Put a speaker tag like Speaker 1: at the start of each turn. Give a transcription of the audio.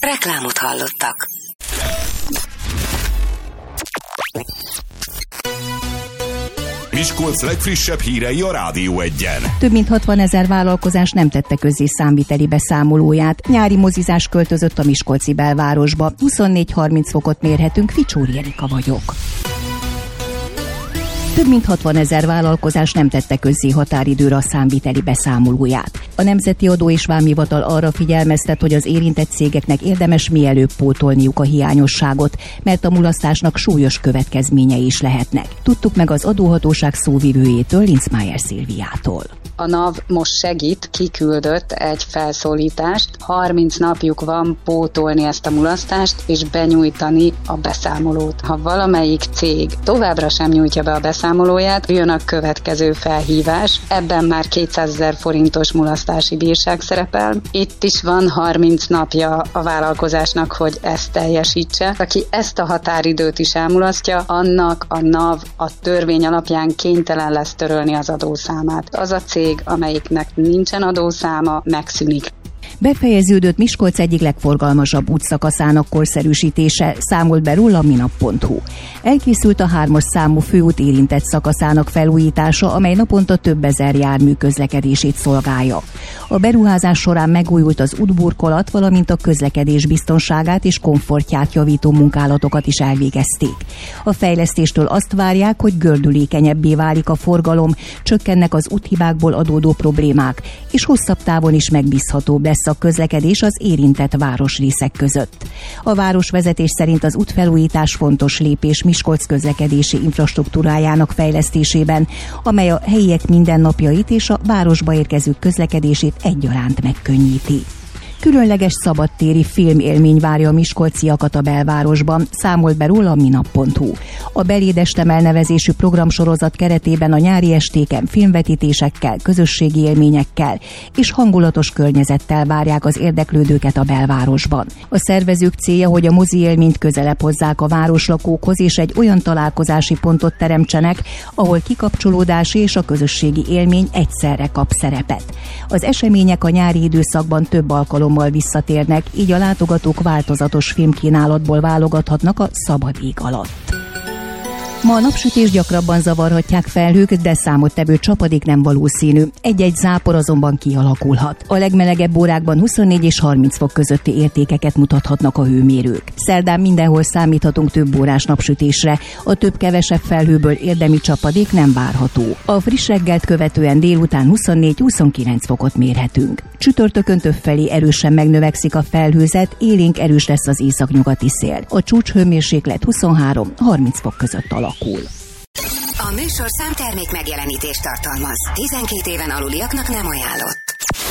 Speaker 1: Reklámot hallottak.
Speaker 2: Miskolc legfrissebb hírei a Rádió 1-en.
Speaker 3: Több mint 60 000 vállalkozás nem tette közzé számviteli beszámolóját. Nyári mozizás költözött a miskolci belvárosba. 24-30 fokot mérhetünk, Ficsóri Erika vagyok. Több mint 60 000 vállalkozás nem tette közzé határidőre a számviteli beszámolóját. A Nemzeti Adó és Vámhivatal arra figyelmeztet, hogy az érintett cégeknek érdemes mielőbb pótolniuk a hiányosságot, mert a mulasztásnak súlyos következményei is lehetnek. Tudtuk meg az adóhatóság szóvivőjétől, Linzmeier Szilviától.
Speaker 4: A NAV most segít, kiküldött egy felszólítást, 30 napjuk van pótolni ezt a mulasztást és benyújtani a beszámolót. Ha valamelyik cég továbbra sem nyújtja be a beszámolóját, jön a következő felhívás, ebben már 200 000 forintos mulasztási bírság szerepel. Itt is van 30 napja a vállalkozásnak, hogy ezt teljesítse. Aki ezt a határidőt is elmulasztja, annak a NAV a törvény alapján kénytelen lesz törölni az adószámát. Az a cég, amelyiknek nincsen adószáma, megszűnik.
Speaker 3: Befejeződött Miskolc egyik legforgalmasabb útszakaszának korszerűsítése, számolt be róla a minap.hu. Elkészült a 3-as számú főút érintett szakaszának felújítása, amely naponta több ezer jármű közlekedését szolgálja. A beruházás során megújult az útburkolat, valamint a közlekedés biztonságát és komfortját javító munkálatokat is elvégezték. A fejlesztéstől azt várják, hogy gördülékenyebbé válik a forgalom, csökkennek az úthibákból adódó problémák, és hosszabb távon is megbízhatóbb lesz a közlekedés az érintett városrészek között. A városvezetés szerint az útfelújítás fontos lépés Miskolc közlekedési infrastruktúrájának fejlesztésében, amely a helyiek mindennapjait és a városba érkezők közlekedését egyaránt megkönnyíti. Különleges szabadtéri filmélmény várja a miskolciakat a belvárosban, számolt be róla a minap.hu. A Belédestem elnevezésű programsorozat keretében a nyári estéken filmvetítésekkel, közösségi élményekkel és hangulatos környezettel várják az érdeklődőket a belvárosban. A szervezők célja, hogy a mozi élményt közelebb hozzák a városlakókhoz, és egy olyan találkozási pontot teremtsenek, ahol kikapcsolódási és a közösségi élmény egyszerre kap szerepet. Az események a nyári időszakban több alkalommal visszatérnek, így a látogatók változatos filmkínálatból válogathatnak a szabad ég alatt. Ma a napsütés gyakrabban zavarhatják felhők, de számottevő csapadék nem valószínű. Egy-egy zápor azonban kialakulhat. A legmelegebb órákban 24 és 30 fok közötti értékeket mutathatnak a hőmérők. Szerdán mindenhol számíthatunk több órás napsütésre. A több-kevesebb felhőből érdemi csapadék nem várható. A friss reggelt követően délután 24-29 fokot mérhetünk. Csütörtökön többfelé erősen megnövekszik a felhőzet, élénk erős lesz az északnyugati szél. A csúcshőmérséklet 23-30 fok között alakul.
Speaker 1: A műsorszám termék megjelenítést tartalmaz. 12 éven aluliaknak nem ajánlott.